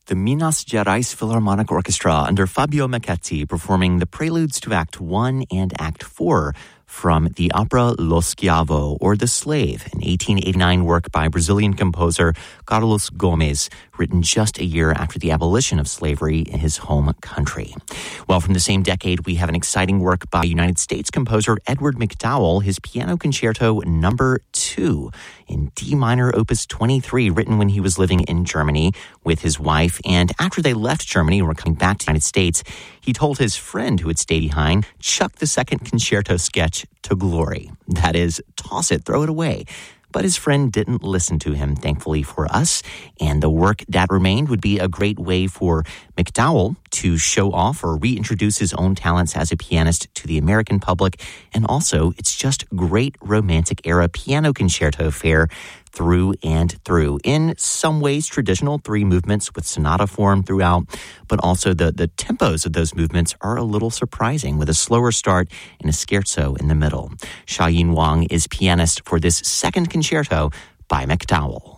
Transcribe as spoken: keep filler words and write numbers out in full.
The Minas Gerais Philharmonic Orchestra under Fabio Michetti performing the preludes to Act one and Act four from the opera Lo Schiavo, or The Slave, an eighteen eighty-nine work by Brazilian composer Carlos Gomes, written just a year after the abolition of slavery in his home country. Well, from the same decade, we have an exciting work by United States composer Edward McDowell, his Piano Concerto Number two in D minor, Opus twenty-three, written when he was living in Germany with his wife. And after they left Germany and were coming back to the United States, he told his friend who had stayed behind, chuck the second concerto sketch to glory. That is, toss it, throw it away. But his friend didn't listen to him, thankfully for us, and the work that remained would be a great way for McDowell to show off or reintroduce his own talents as a pianist to the American public, and also it's just great romantic era piano concerto fare through and through. In some ways, traditional three movements with sonata form throughout, but also the, the tempos of those movements are a little surprising, with a slower start and a scherzo in the middle. Xiaoyin Wang is pianist for this second concerto by McDowell.